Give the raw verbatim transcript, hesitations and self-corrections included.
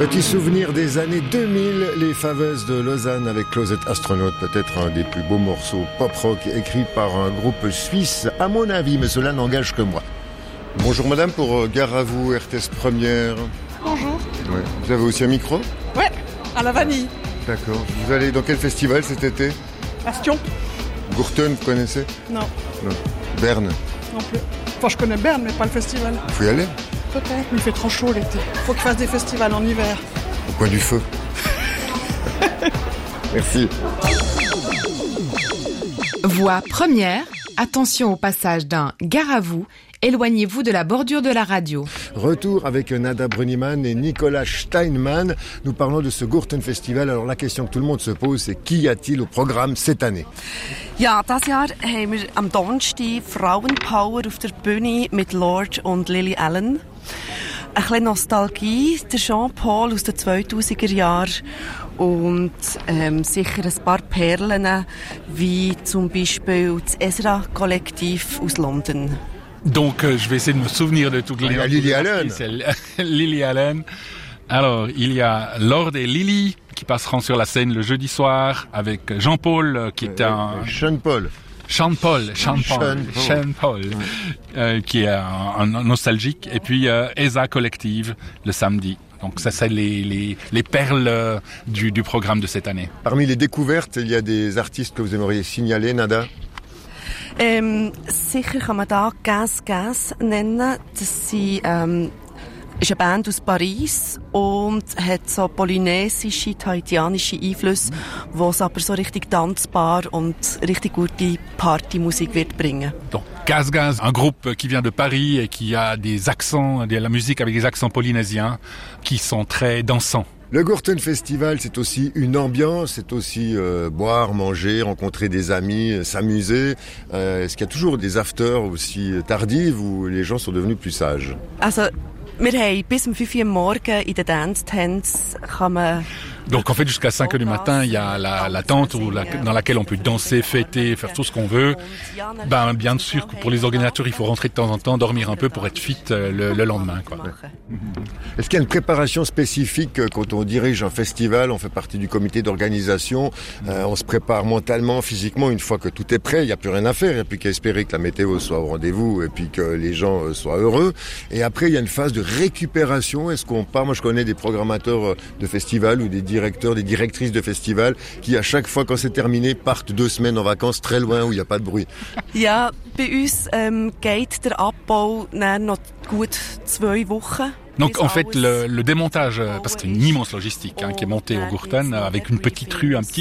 Petit souvenir des années deux mille, les Faveuses de Lausanne avec Closet Astronaut, peut-être un des plus beaux morceaux pop-rock écrits par un groupe suisse, à mon avis, mais cela n'engage que moi. Bonjour madame, pour Gare à vous, R T S Première. Bonjour. Ouais. Vous avez aussi un micro ? Ouais, à la vanille. D'accord. Vous allez dans quel festival cet été ? Bastion. Gourten, vous connaissez ? Non. Non. Berne ? Non plus. Enfin, je connais Berne, mais pas le festival. Vous pouvez y aller ? Peut-être, mais il fait trop chaud l'été. Faut qu'il fasse des festivals en hiver. Au coin du feu. Merci. Voix première, attention au passage d'un gare à vous, éloignez-vous de la bordure de la radio. Retour avec Nada Brunniman et Nicolas Steinmann. Nous parlons de ce Gourten Festival. Alors la question que tout le monde se pose, c'est qu'y a-t-il au programme cette année ? Ja, dieses Jahr haben wir am Donnerstag Frauenpower auf der Bühne mit Lord und Lily Allen. Ein bisschen Nostalgie, der Jean-Paul aus den zweitausender Jahren und ähm, sicher ein paar Perlen, wie zum Beispiel das Ezra-Kollektiv aus London. Donc euh, je vais essayer de me souvenir de toutes les... Il y a Lily Allen. C'est Lily Allen. Alors, il y a Lord et Lily qui passeront sur la scène le jeudi soir avec Jean-Paul qui est euh, un... Sean-Paul. Sean-Paul, Sean-Paul, Sean-Paul, euh, qui est un, un nostalgique. Et puis euh, Eza Collective le samedi. Donc ça, c'est les, les, les perles du, du programme de cette année. Parmi les découvertes, il y a des artistes que vous aimeriez signaler, Nada ? Ähm, sicher kann man da Gas Gas nennen. Das sind, ähm, ist eine Band aus Paris und hat so polynesische, tahitianische Einflüsse, wo es aber so richtig tanzbar und richtig gute Partymusik wird bringen. Donc Gaz Gaz, un groupe qui vient de Paris et qui a des accents, de la musique avec des accents polynésiens qui sont très dansants. Le Gourten Festival, c'est aussi une ambiance, c'est aussi euh, boire, manger, rencontrer des amis, euh, s'amuser. Euh, est-ce qu'il y a toujours des afters aussi tardives où les gens sont devenus plus sages ? Also, wir haben bis um fünf Uhr morgens in den Dance-Tents kann man... Donc en fait jusqu'à cinq heures du matin, il y a la, la tente où la, dans laquelle on peut danser, fêter, faire tout ce qu'on veut. Ben bien sûr que pour les organisateurs, il faut rentrer de temps en temps, dormir un peu pour être fit le, le lendemain, quoi. Est-ce qu'il y a une préparation spécifique quand on dirige un festival, on fait partie du comité d'organisation, euh, on se prépare mentalement, physiquement, une fois que tout est prêt, il n'y a plus rien à faire, il n'y a plus qu'à espérer que la météo soit au rendez-vous et puis que les gens soient heureux. Et après, il y a une phase de récupération. Est-ce qu'on part, moi je connais des programmateurs de festivals ou des directeurs, des directrices de festivals qui à chaque fois quand c'est terminé partent deux semaines en vacances très loin où il n'y a pas de bruit. Ja, bei uns ähm, geht der Abbau noch gut zwei Wochen. Donc en fait le, le démontage, parce que c'est une immense logistique hein, qui est montée au Gourten avec une petite rue, un petit